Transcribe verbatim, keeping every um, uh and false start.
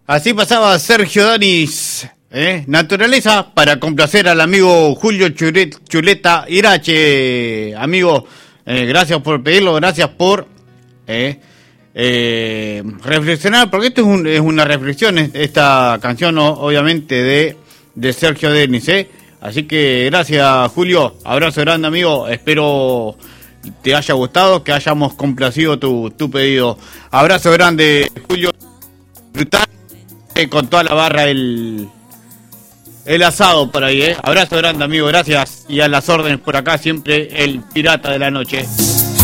Así pasaba Sergio Denis, ¿eh? Naturaleza, para complacer al amigo Julio Churet, Chuleta Irache. Amigo, eh, gracias por pedirlo, gracias por eh, eh, reflexionar, porque esto es, un, es una reflexión, esta canción obviamente de, de Sergio Denis, ¿eh? Así que gracias, Julio, abrazo grande, amigo, espero te haya gustado, que hayamos complacido tu, tu pedido. Abrazo grande, Julio, disfrutar con toda la barra el, el asado por ahí, ¿eh? Abrazo grande, amigo, gracias. Y a las órdenes por acá, siempre el pirata de la noche.